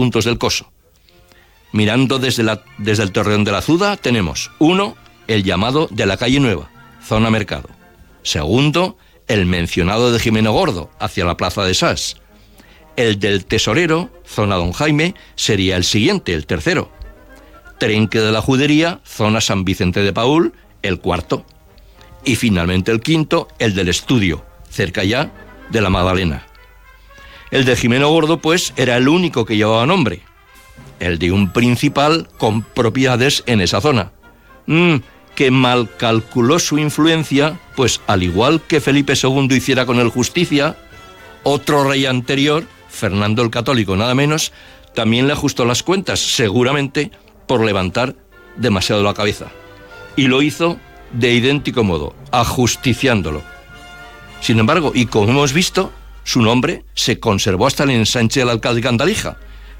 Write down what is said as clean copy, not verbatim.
puntos del Coso. Mirando desde el Torreón de la Azuda tenemos, 1, el llamado de la Calle Nueva, zona Mercado. 2, el mencionado de Jimeno Gordo, hacia la Plaza de Sas. El del Tesorero, zona Don Jaime, sería el siguiente, el 3. Trenque de la Judería, zona San Vicente de Paúl, el 4. Y finalmente el 5, el del Estudio, cerca ya de la Magdalena. El de Jimeno Gordo, pues, era el único que llevaba nombre, el de un principal con propiedades en esa zona, que mal calculó su influencia, pues al igual que Felipe II hiciera con el Justicia, otro rey anterior, Fernando el Católico nada menos, también le ajustó las cuentas, seguramente por levantar demasiado la cabeza. Y lo hizo de idéntico modo, ajusticiándolo. Sin embargo, y como hemos visto, su nombre se conservó hasta el ensanche del alcalde de Cantalija,